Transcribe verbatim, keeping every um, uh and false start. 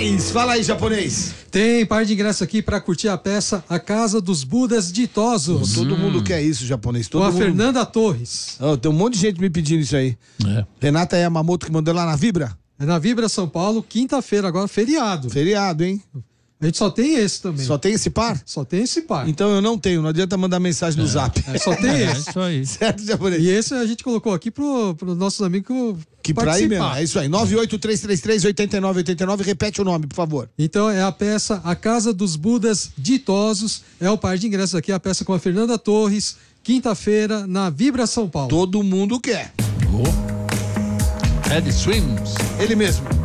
japonês. Fala aí, japonês. Tem par de ingressos aqui pra curtir a peça A Casa dos Budas Ditosos. Todo hum. mundo quer isso, japonês. Todo Com a mundo... Fernanda Torres. Oh, tem um monte de gente me pedindo isso aí. É. Renata Yamamoto que mandou lá na Vibra. É na Vibra São Paulo, quinta-feira, agora feriado. Feriado, hein? A gente só tem esse também. Só tem esse par? Só tem esse par. Então eu não tenho, não adianta mandar mensagem no é. zap. É, só tem É, esse. isso aí. Certo, japonês? E esse a gente colocou aqui pro, pro nossos amigos Que pra aí mesmo, é isso aí. nove oito três três três, oito nove oito nove, repete o nome, por favor. Então é a peça A Casa dos Budas Ditosos, é o par de ingressos aqui, a peça com a Fernanda Torres, quinta-feira, na Vibra São Paulo. Todo mundo quer. Oh. Ed Swims. Ele mesmo.